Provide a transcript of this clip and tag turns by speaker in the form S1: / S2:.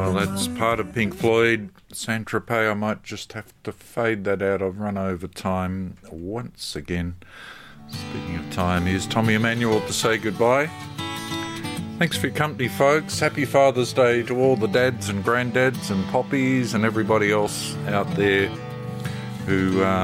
S1: Well, that's part of Pink Floyd. Saint-Tropez, I might just have to fade that out. I've run over time once again. Speaking of time, here's Tommy Emmanuel to say goodbye. Thanks for your company, folks. Happy Father's Day to all the dads and granddads and poppies and everybody else out there who